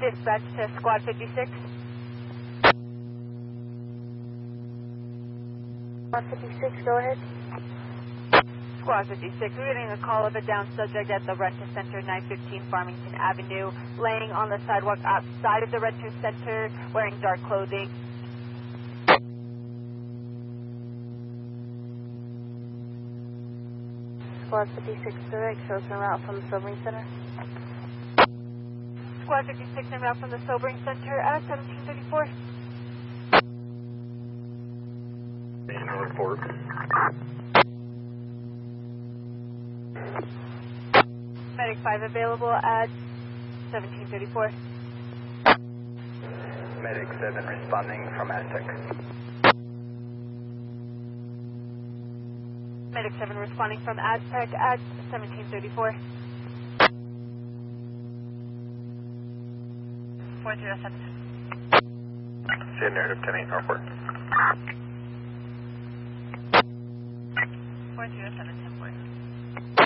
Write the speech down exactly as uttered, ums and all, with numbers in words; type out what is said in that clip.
Dispatch to Squad fifty-six. Squad fifty-six, go ahead. Squad fifty-six, we're getting a call of a down subject at the Renter Center, nine fifteen Farmington Avenue, laying on the sidewalk outside of the Renter Center, wearing dark clothing. Squad fifty-six, direct, shows en route from the Sobering Center. Squad fifty-six en route from the Sobering Center at seventeen thirty-four. In a report. Medic five available at seventeen thirty-four. Medic seven responding from Aztec. Medic seven responding from Aztec at seventeen thirty-four. four zero seven. Shade narrative ten eight, report. four zero seven ten four.